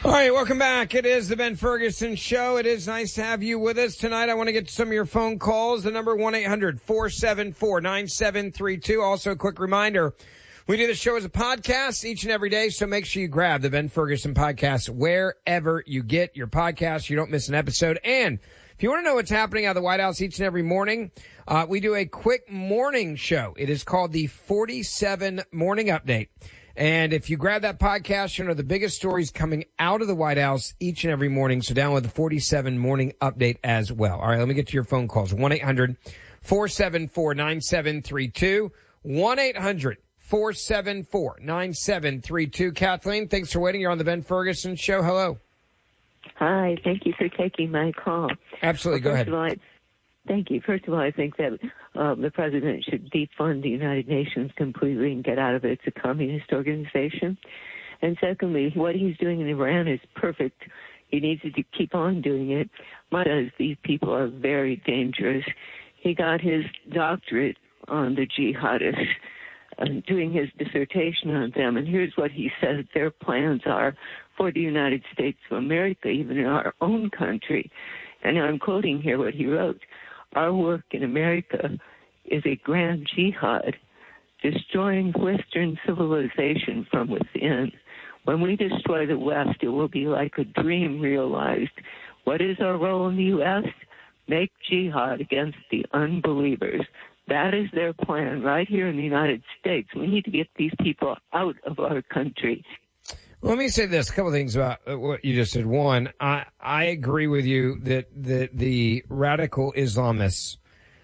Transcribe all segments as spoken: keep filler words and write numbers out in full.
All right, welcome back. It is the Ben Ferguson Show. It is nice to have you with us tonight. I want to get to some of your phone calls. The number one eight hundred four seven four nine seven three two. Also, a quick reminder, we do the show as a podcast each and every day, so make sure you grab the Ben Ferguson Podcast wherever you get your podcast. You don't miss an episode. And if you want to know what's happening out of the White House each and every morning, uh, we do a quick morning show. It is called the forty-seven Morning Update. And if you grab that podcast, you know the biggest stories coming out of the White House each and every morning. So download the forty-seven Morning Update as well. All right, let me get to your phone calls. one eight hundred four seven four nine seven three two. one eight hundred four seven four nine seven three two. Kathleen, thanks for waiting. You're on the Ben Ferguson Show. Hello. Hi, thank you for taking my call. Absolutely, well, go ahead. All, I, thank you. First of all, I think that um, the president should defund the United Nations completely and get out of it. It's a communist organization. And secondly, what he's doing in Iran is perfect. He needs to keep on doing it. Because these people are very dangerous. He got his doctorate on the jihadists, uh, doing his dissertation on them. And here's what he says their plans are for the United States of America, even in our own country. And I'm quoting here what he wrote. Our work in America is a grand jihad, destroying Western civilization from within. When we destroy the West, it will be like a dream realized. What is our role in the U S? Make jihad against the unbelievers. That is their plan right here in the United States. We need to get these people out of our country. Let me say this, a couple of things about what you just said. One, I, I agree with you that the, the radical Islamists,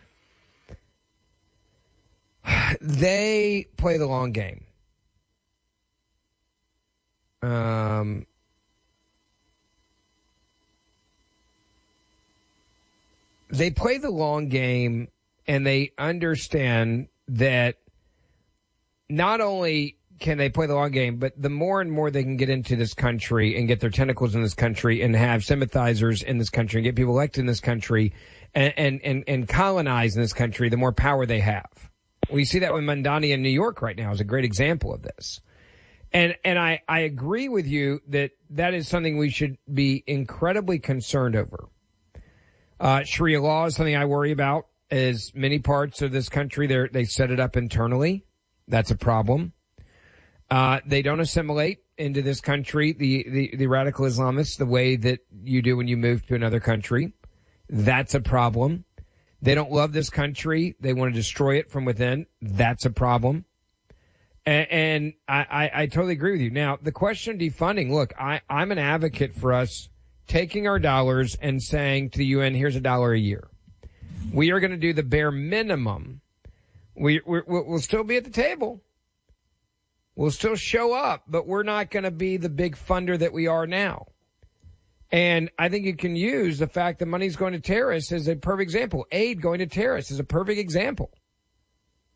they play the long game. Um, they play the long game, and they understand that not only can they play the long game, but the more and more they can get into this country and get their tentacles in this country and have sympathizers in this country and get people elected in this country and, and, and, and colonize in this country, the more power they have. We see that with Mamdani in New York right now is a great example of this. And, and I, I agree with you that that is something we should be incredibly concerned over. Uh, Sharia law is something I worry about. As many parts of this country, they they set it up internally. That's a problem. Uh, they don't assimilate into this country, the, the, the radical Islamists, the way that you do when you move to another country. That's a problem. They don't love this country. They want to destroy it from within. That's a problem. And, and I, I, I totally agree with you. Now, the question of defunding, look, I, I'm an advocate for us taking our dollars and saying to the U N, here's a dollar a year. We are going to do the bare minimum. We, we're, we'll still be at the table. We'll still show up, but we're not going to be the big funder that we are now. And I think you can use the fact that money's going to terrorists as a perfect example. Aid going to terrorists is a perfect example.